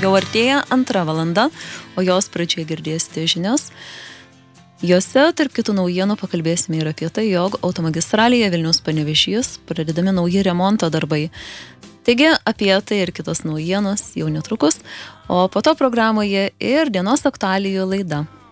Jau artėja 2 valanda, o jos pradžioje girdėsite žinias. Jose, tarp kitų naujienų, pakalbėsime ir apie tai, jog automagistralėje Vilnius-Panevėžys pradedami nauji remonto darbai. Taigi, apie tai ir kitos naujienos jau netrukus, o po to programoje ir dienos aktualijų laida.